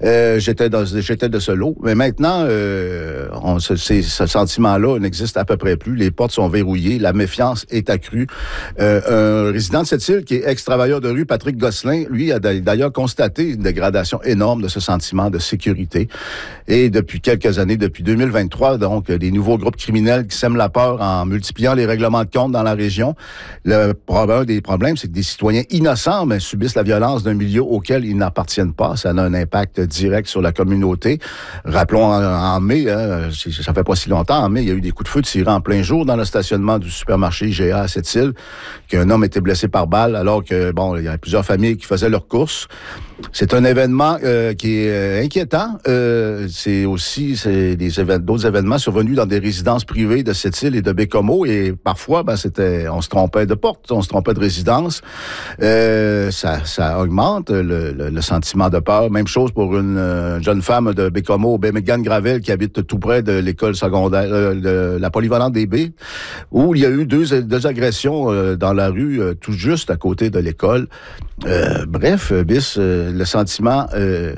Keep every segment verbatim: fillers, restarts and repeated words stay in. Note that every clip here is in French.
Euh, j'étais dans, j'étais de ce lot. Mais maintenant, euh, on, ce, ces, ce sentiment-là n'existe à peu près plus. Les portes sont verrouillées. La méfiance est accrue. Euh, un résident de cette île, qui est ex-travailleur de rue, Patrick Gosselin, lui, a d'ailleurs constaté une dégradation énorme de ce sentiment de sécurité. Et depuis quelques années, depuis deux mille vingt-trois, donc, des nouveaux groupes criminels qui sèment la peur en multipliant les règlements de compte dans la région. Le problème des problèmes, c'est que des citoyens innocents mais, subissent la violence d'un milieu auquel ils n'appartiennent pas. Ça a un impact direct sur la communauté. Rappelons en, en mai, hein, ça fait pas si longtemps, en mai, il y a eu des coups de feu tirés en plein jour dans le stationnement du supermarché I G A à cette île, qu'un homme était blessé par balle alors que, bon, il y a plusieurs familles qui faisaient leurs courses. C'est un événement euh, qui est euh, inquiétant. Euh, c'est aussi c'est des éve- d'autres événements survenus dans des résidences privées de cette île et de Bécomo. Et parfois, ben, c'était, on se trompait de porte, on se trompait de résidence. Euh, ça, ça augmente le, le, le sentiment de peur. Même chose pour une euh, jeune femme de Bécomo, Megan Gravel, qui habite tout près de l'école secondaire, euh, de la polyvalente des Baies, où il y a eu deux, deux agressions euh, dans la rue, euh, tout juste à côté de l'école. Euh, bref, bis, euh, le sentiment euh,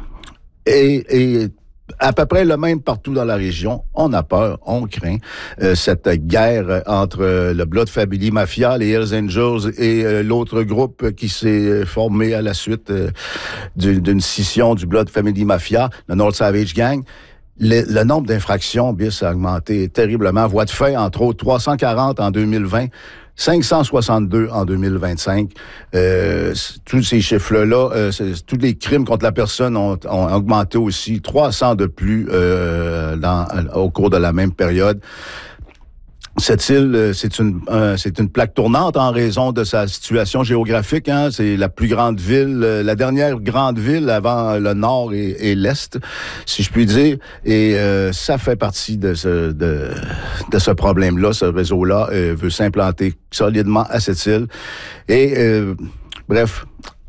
est, est à peu près le même partout dans la région. On a peur, on craint euh, cette guerre entre le Blood Family Mafia, les Hells Angels et euh, l'autre groupe qui s'est formé à la suite euh, d'une scission du Blood Family Mafia, le North Savage Gang. Le, le nombre d'infractions, bis, a augmenté terriblement. Voies de fait, entre autres, trois cent quarante en deux mille vingt. cinq cent soixante-deux en deux mille vingt-cinq. Euh, tous ces chiffres-là, euh, tous les crimes contre la personne ont, ont augmenté aussi, trois cents de plus euh, dans, au cours de la même période. Cette île, c'est une, euh, c'est une plaque tournante en raison de sa situation géographique. Hein. C'est la plus grande ville, euh, la dernière grande ville avant le nord et, et l'est, si je puis dire. Et euh, ça fait partie de ce, de, de ce problème-là. Ce réseau-là euh, veut s'implanter solidement à cette île. Et euh, bref,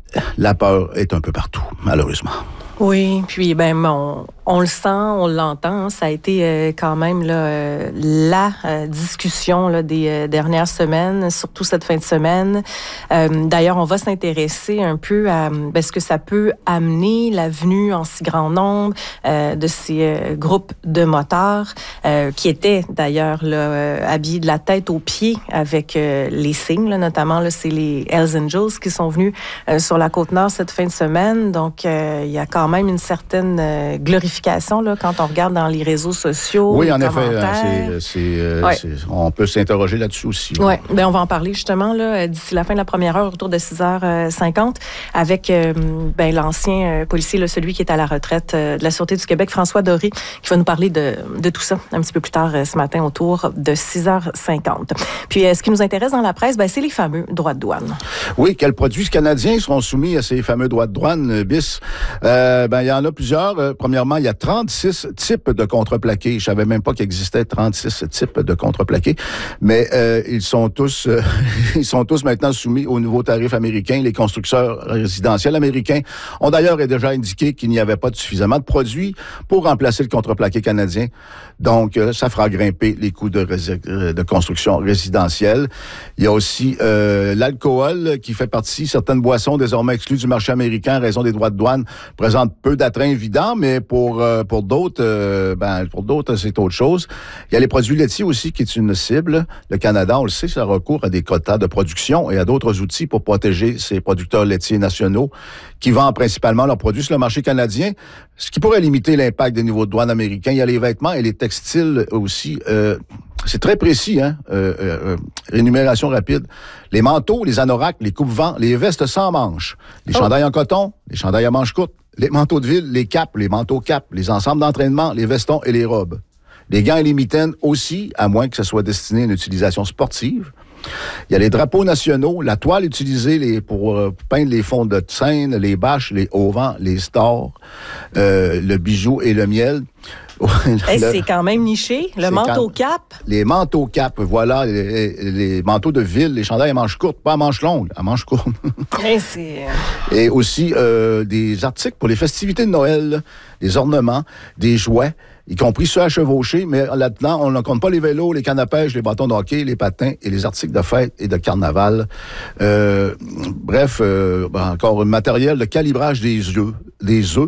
la peur est un peu partout, malheureusement. Oui, puis ben on, on le sent, on l'entend. Hein, ça a été euh, quand même là, euh, la euh, discussion là, des euh, dernières semaines, surtout cette fin de semaine. Euh, D'ailleurs, on va s'intéresser un peu à ben, ce que ça peut amener la venue en si grand nombre euh, de ces euh, groupes de motards euh, qui étaient d'ailleurs là, euh, habillés de la tête aux pieds avec euh, les signes, là, notamment là, c'est les Hells Angels qui sont venus euh, sur la Côte-Nord cette fin de semaine. Donc, euh, il y a quand même une certaine euh, glorification là, quand on regarde dans les réseaux sociaux. Oui, en effet. C'est, c'est, euh, ouais. c'est, on peut s'interroger là-dessus aussi. Oui, bien, on va en parler justement là, d'ici la fin de la première heure, autour de six heures cinquante, avec euh, ben, l'ancien euh, policier, là, celui qui est à la retraite euh, de la Sûreté du Québec, François Doré, qui va nous parler de, de tout ça un petit peu plus tard euh, ce matin, autour de six heures cinquante. Puis, euh, ce qui nous intéresse dans la presse, ben, c'est les fameux droits de douane. Oui, quels produits canadiens seront soumis à ces fameux droits de douane, bis? Euh, ben, il y en a plusieurs. Euh, premièrement, il y a trente-six types de contreplaqués. Je savais même pas qu'il existait trente-six types de contreplaqués. Mais euh, ils sont tous euh, ils sont tous maintenant soumis aux nouveaux tarifs américains. Les constructeurs résidentiels américains ont d'ailleurs déjà indiqué qu'il n'y avait pas suffisamment de produits pour remplacer le contreplaqué canadien. Donc, euh, ça fera grimper les coûts de, rés- de construction résidentielle. Il y a aussi euh, l'alcool qui fait partie. Certaines boissons désormais exclues du marché américain en raison des droits de douane présentent peu d'attraits évidents, mais pour euh, pour d'autres, euh, ben pour d'autres, c'est autre chose. Il y a les produits laitiers aussi qui est une cible. Le Canada, on le sait, ça recourt à des quotas de production et à d'autres outils pour protéger ses producteurs laitiers nationaux qui vendent principalement leurs produits sur le marché canadien, ce qui pourrait limiter l'impact des niveaux de douane américains. Il y a les vêtements et les textiles aussi. Euh, c'est très précis, hein? Euh, euh, énumération rapide. Les manteaux, les anoraks, les coupe-vents, les vestes sans manches, les oh. chandails en coton, les chandails à manches courtes, les manteaux de ville, les capes, les manteaux capes, les ensembles d'entraînement, les vestons et les robes. Les gants et les mitaines aussi, à moins que ce soit destiné à une utilisation sportive. Il y a les drapeaux nationaux, la toile utilisée les, pour euh, peindre les fonds de scène, les bâches, les auvents, les stores, euh, le bijou et le miel. Hey, le, c'est quand même niché. Le manteau quand, cap. Les manteaux cap, voilà. Les, les manteaux de ville, les chandails à manches courtes, pas à manches longues, à manches courtes. Hey, c'est... Et aussi euh, des articles pour les festivités de Noël, des ornements, des jouets, y compris ceux à chevaucher, mais là-dedans, on ne compte pas les vélos, les cannes à pêche, les bâtons de hockey, les patins et les articles de fête et de carnaval. Euh, bref, euh, ben encore un matériel de calibrage des œufs, des œufs,